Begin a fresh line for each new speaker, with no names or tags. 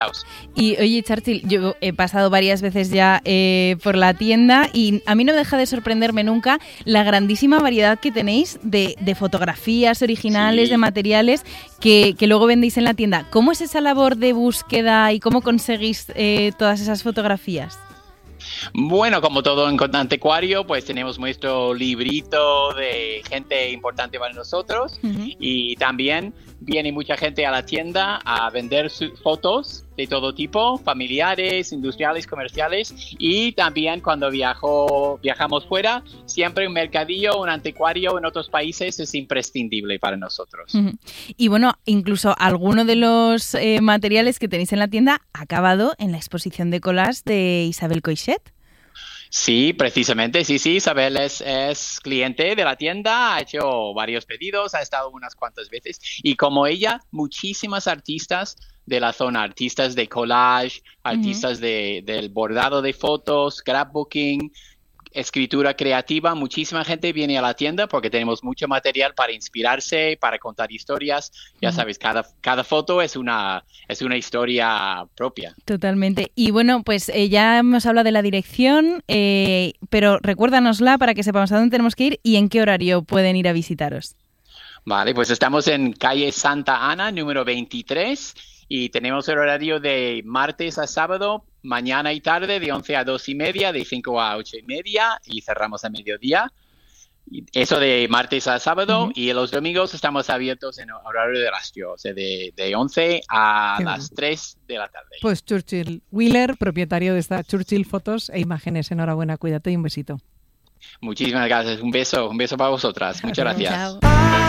Y oye, Churchill, yo he pasado varias veces ya por la tienda y a mí no deja de sorprenderme nunca la grandísima variedad que tenéis de fotografías originales, de materiales que luego vendéis en la tienda. ¿Cómo es esa labor de búsqueda y cómo conseguís todas esas fotografías?
Bueno, como todo en anticuario, pues tenemos nuestro librito de gente importante para nosotros y también viene mucha gente a la tienda a vender sus fotos de todo tipo, familiares, industriales, comerciales, y también cuando viajamos fuera, siempre un mercadillo, un anticuario en otros países es imprescindible para nosotros.
Y bueno, incluso alguno de los materiales que tenéis en la tienda ha acabado en la exposición de collage de Isabel Coixet.
Sí, precisamente, sí, Isabel es cliente de la tienda, ha hecho varios pedidos, ha estado unas cuantas veces y como ella, muchísimas artistas de la zona, artistas de collage, artistas del bordado de fotos, scrapbooking, escritura creativa, muchísima gente viene a la tienda porque tenemos mucho material para inspirarse, para contar historias. Ya sabes, cada foto es una historia propia.
Totalmente. Y bueno, pues ya hemos hablado de la dirección, pero recuérdanosla para que sepamos a dónde tenemos que ir y en qué horario pueden ir a visitaros.
Vale, pues estamos en calle Santa Ana, número 23, y tenemos el horario de martes a sábado, mañana y tarde, de 11 a 2:30, de 5 a 8:30, y cerramos a mediodía. Eso de martes a sábado, y los domingos estamos abiertos en horario de rastro, o sea, de 11 a las 3 de la tarde.
Pues Churchill Wheeler, propietario de esta Churchill Fotos e Imágenes, enhorabuena, cuídate y un besito.
Muchísimas gracias, un beso para vosotras, muchas gracias.
Chao.